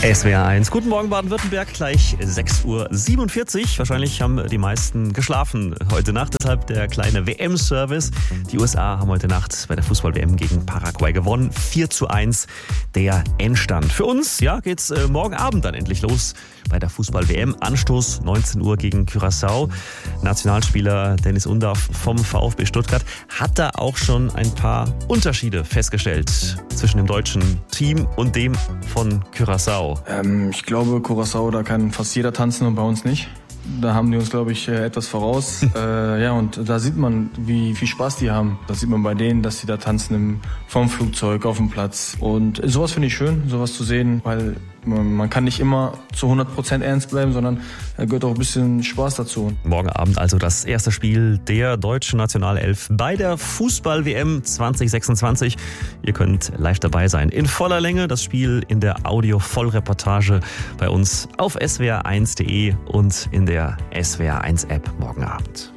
SWR 1. Guten Morgen Baden-Württemberg, gleich 6.47 Uhr. Wahrscheinlich haben die meisten geschlafen heute Nacht, deshalb der kleine WM-Service. Die USA haben heute Nacht bei der Fußball-WM gegen Paraguay gewonnen. 4:1 der Endstand. Für uns geht's morgen Abend dann endlich los bei der Fußball-WM. Anstoß 19 Uhr gegen Curaçao. Nationalspieler Dennis Undaff vom VfB Stuttgart hat da auch schon ein paar Unterschiede festgestellt zwischen dem deutschen Team und dem von Curaçao. Ich glaube, Curaçao, da kann fast jeder tanzen und bei uns nicht. Da haben die uns, glaube ich, etwas voraus. Und da sieht man, wie viel Spaß die haben. Das sieht man bei denen, dass sie da tanzen vom Flugzeug auf dem Platz. Und sowas finde ich schön, sowas zu sehen, weil man kann nicht immer zu 100% ernst bleiben, sondern da gehört auch ein bisschen Spaß dazu. Morgen Abend also das erste Spiel der deutschen Nationalelf bei der Fußball-WM 2026. Ihr könnt live dabei sein. In voller Länge das Spiel in der Audio-Vollreportage bei uns auf swr1.de und in der SWR1-App morgen Abend.